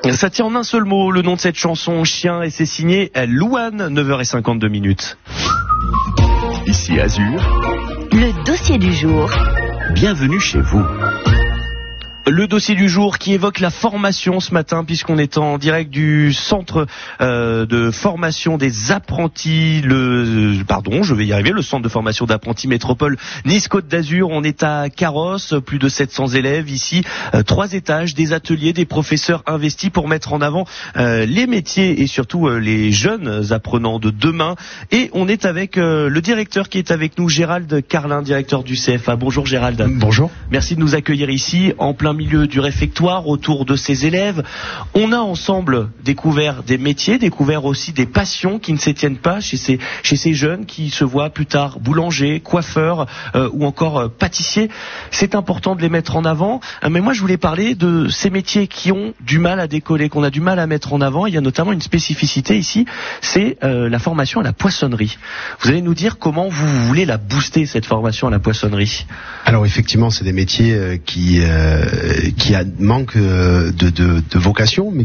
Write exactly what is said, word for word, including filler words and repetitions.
Ça tient en un seul mot, le nom de cette chanson, Chien, et c'est signé Louane, neuf heures cinquante-deux minutes. Ici Azur, le dossier du jour. Bienvenue chez vous. Le dossier du jour qui évoque la formation ce matin, puisqu'on est en direct du centre euh, de formation des apprentis, le pardon, je vais y arriver, le centre de formation d'apprentis métropole Nice-Côte d'Azur. On est à Carrosse, plus de sept cents élèves ici, euh, trois étages, des ateliers, des professeurs investis pour mettre en avant euh, les métiers et surtout euh, les jeunes apprenants de demain. Et on est avec euh, le directeur qui est avec nous, Gérald Carlin, directeur du C F A. Bonjour Gérald. Bonjour. Merci de nous accueillir ici, en plein milieu du réfectoire, autour de ces élèves. On a ensemble découvert des métiers, découvert aussi des passions qui ne s'étiennent pas chez ces, chez ces jeunes qui se voient plus tard boulanger, coiffeur euh, ou encore euh, pâtissier. C'est important de les mettre en avant. Euh, mais moi, je voulais parler de ces métiers qui ont du mal à décoller, qu'on a du mal à mettre en avant. Il y a notamment une spécificité ici, c'est euh, la formation à la poissonnerie. Vous allez nous dire comment vous voulez la booster, cette formation à la poissonnerie. Alors effectivement, c'est des métiers euh, qui... Euh, qui a manque de, de, de vocation, mais